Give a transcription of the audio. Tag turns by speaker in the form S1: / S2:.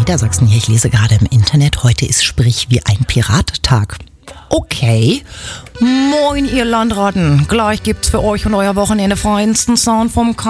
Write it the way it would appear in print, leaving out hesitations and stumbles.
S1: Niedersachsen hier. Ich lese gerade im Internet, heute ist Sprich wie ein Pirattag. Okay. Moin, ihr Landratten. Gleich gibt's für euch und euer Wochenende feinsten Sound vom